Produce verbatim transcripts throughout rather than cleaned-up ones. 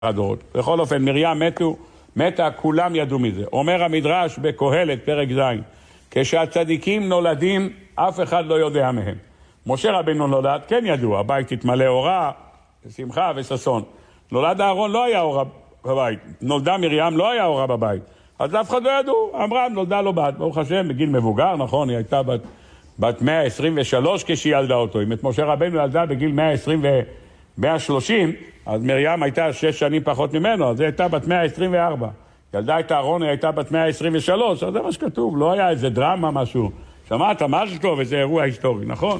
הדורות. בכל אופן, מרים מתו, מתה, כולם ידעו מזה. אומר המדרש בקהלת, פרק ז', כשהצדיקים נולדים, אף אחד לא יודע מהם. משה רבינו נולד, כן ידעו, הבית התמלא אורה, שמחה וששון. נולד אהרון, לא היה אורה בבית. נולדה מרים, לא היה אורה בבית. אז אף אחד לא ידעו, אמרה, נולדה לו בת. ברוך השם, בגיל מבוגר, נכון, היא הייתה בת, בת מאה עשרים ושלוש כשהיא ילדה אותו. אם את משה רבינו ילדה בגיל מאה עשרים ומאה שלושים, אז מרים הייתה שש שנים פחות ממנו, אז היא הייתה בת מאה עשרים וארבע. ילדה את אהרון, היא הייתה בת מאה עשרים ושלוש, אז זה מה שכתוב, לא היה איזה דרמה, משהו. שמעת משהו טוב, איזה אירוע היסטורי, נכון?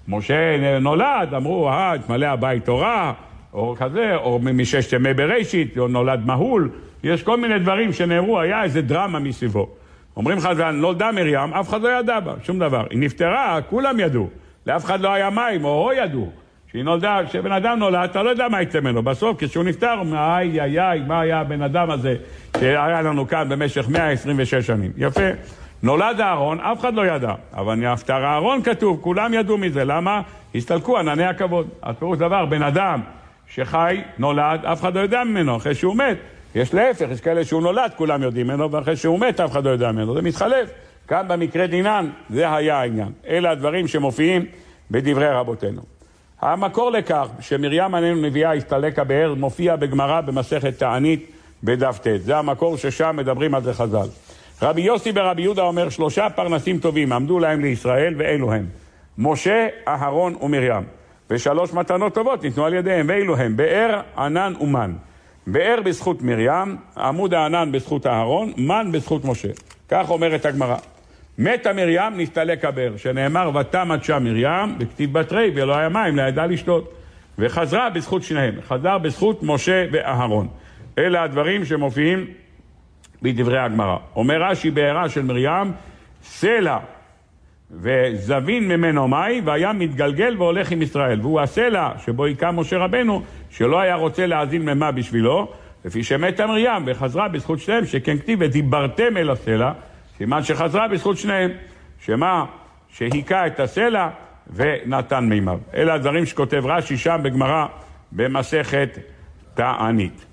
משה נולד, אמרו, אה, התמלא הבית תורה, או כזה, או מששת ימי בראשית, או נולד מהול, יש כל מיני דברים שנאמרו, היה איזה דרמה מסביבו. אומרים חז"ל, נולדה מרים, אף אחד לא ידע בה, שום דבר. היא נפטרה, כולם ידעו. לאף אחד לא היה מים, או הו ידעו. שהיא נולדה, כשבן אדם נולד, אתה לא יודע מה יצא ממנו. בסוף, כשהוא נפטר, איי, איי, איי, מה היה הבן אדם הזה שהיה לנו כאן במשך מאה עשרים ושש שנים. יפה. נולד אהרון, אף אחד לא ידע. אבל נפטר אהרון כתוב, כולם ידעו מזה. למה? הסתלקו ענני הכבוד. אז פירוש דבר, בן אדם שחי, נולד, אף אחד לא יודע ממנו. אחרי שהוא מת, יש להפך, יש כאלה שהוא נולד, כולם יודעים ממנו, ואחרי שהוא מת, אף אחד לא יודע ממנו. זה מתחלף. כאן במקרה דינן, זה היה העניין. אלה הדברים שמופיעים בדברי רבותינו. המקור לכך שמרים עננו נביאה הסתלק הבאר מופיע בגמרא במסכת תענית בדף ט'. זה המקור ששם מדברים על זה חז"ל. רבי יוסי ברבי יהודה אומר שלושה פרנסים טובים עמדו להם לישראל ואלו הם משה, אהרון ומרים. ושלוש מתנות טובות ניתנו על ידיהם ואלו הם באר, ענן ומן. באר בזכות מרים, עמוד הענן בזכות אהרון, מן בזכות משה. כך אומרת הגמרא. מתה מרים נסתלק הבאר, שנאמר ותמת שם מרים בכתיב בתרי ולא היה מים לידע לשתות, וחזרה בזכות שניהם, חזר בזכות משה ואהרון. אלה הדברים שמופיעים בדברי הגמרא. אומר רש"י בארה של מרים סלע וזבין ממנו מי והיה מתגלגל והולך עם ישראל, והוא הסלע שבו היקם משה רבנו שלא היה רוצה להזין ממה בשבילו, לפי שמתה מרים וחזרה בזכות שניהם, שכן כתיב ודיברתם אל הסלע, סימן שחזרה בזכות שניהם, שמה? שהיקה את הסלע ונתן מימיו. אלה הדברים שכותב רש"י שם בגמרא במסכת תענית.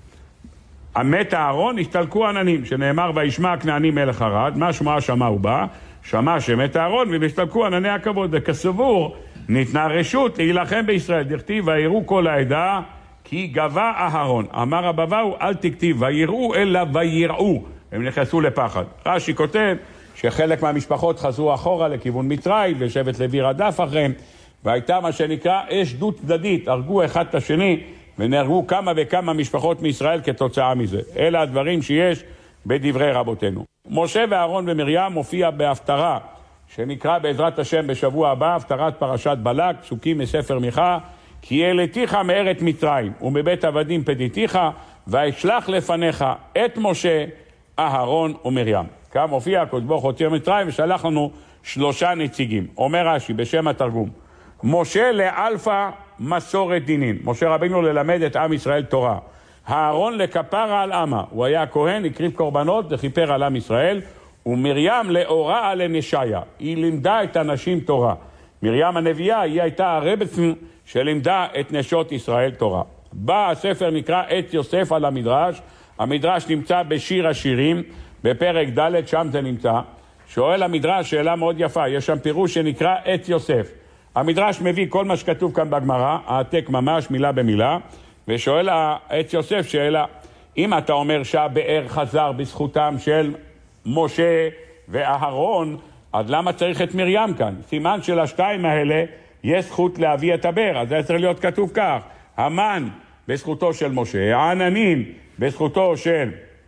המת אהרון הסתלקו עננים, שנאמר וישמע הכנעני מלך ערד, מה שמע שמע הוא בא, שמע שמת אהרון והסתלקו ענני הכבוד, וכסבור ניתנה רשות להילחם בישראל, דכתיב ויראו כל העדה כי גבה אהרון. אמר הבבאו אל תכתיב ויראו אלא ויראו, הם נכנסו לפחד. רש"י כותב שחלק מהמשפחות חזרו אחורה לכיוון מצרים, ושבט לוי רדף אחריהם, והייתה מה שנקרא אש דו צדדית, הרגו אחד את השני, ונהרגו כמה וכמה משפחות מישראל כתוצאה מזה. אלה הדברים שיש בדברי רבותינו. משה ואהרון ומרים מופיע בהפטרה, שנקרא בעזרת השם בשבוע הבא, הפטרת פרשת בלק, פסוקים מספר מיכה, כי העליתיך מארץ מצרים, ומבית עבדים פדיתיך, ואשלח לפניך את משה, אהרון ומרים. כאן מופיע הקדוש ברוך הוא הוציא מצרים ושלח לנו שלושה נציגים. אומר רש"י בשם התרגום, משה לאלפא מסורת דינין, משה רבינו ללמד את עם ישראל תורה, אהרון לכפרה על עמה, הוא היה כהן, הקריב קורבנות וכיפר על עם ישראל, ומרים לאורה על נשיה, היא לימדה את הנשים תורה. מרים הנביאה היא הייתה הרבצן שלימדה את נשות ישראל תורה. בא הספר נקרא עת יוסף על המדרש, המדרש נמצא בשיר השירים, בפרק ד' שם זה נמצא. שואל המדרש שאלה מאוד יפה, יש שם פירוש שנקרא עת יוסף. המדרש מביא כל מה שכתוב כאן בגמרא, העתק ממש מילה במילה, ושואל עת יוסף שאלה, אם אתה אומר שהבאר חזר בזכותם של משה ואהרון, אז למה צריך את מרים כאן? סימן של השתיים האלה יש זכות להביא את הבאר, אז זה צריך להיות כתוב כך, המן בזכותו של משה, העננים בזכותו של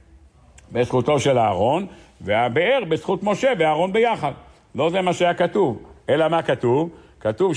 בזכותו של אהרון, והבאר בזכות משה ואהרון ביחד. לא זה מה שהיה כתוב, אלא מה כתוב? כתוב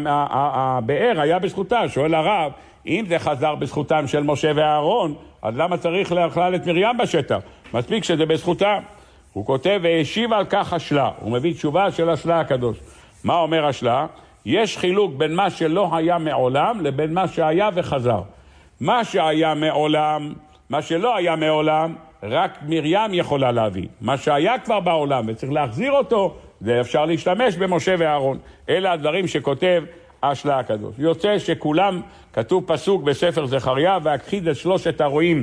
שהבאר היה בזכותה. שואל הרב, אם זה חזר בזכותם של משה ואהרון, אז למה צריך להכלל את מרים בשטח? מספיק שזה בזכותה. הוא כותב, והשיב על כך השלה. הוא מביא תשובה של השלה הקדוש. מה אומר השלה? יש חילוק בין מה שלא היה מעולם לבין מה שהיה וחזר. מה שהיה מעולם, מה שלא היה מעולם, רק מרים יכולה להביא. מה שהיה כבר בעולם וצריך להחזיר אותו, זה אפשר להשתמש במשה ואהרון. אלה הדברים שכותב השלה הקדוש. יוצא שכולם, כתוב פסוק בספר זכריה, והכחיד את שלושת הרועים